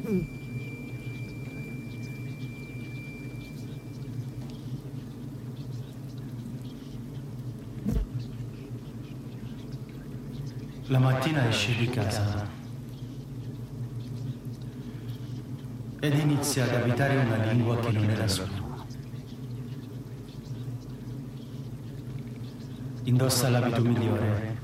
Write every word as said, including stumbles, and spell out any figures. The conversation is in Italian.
La mattina esce di casa ed inizia ad abitare una lingua che non è la sua. Indossa l'abito migliore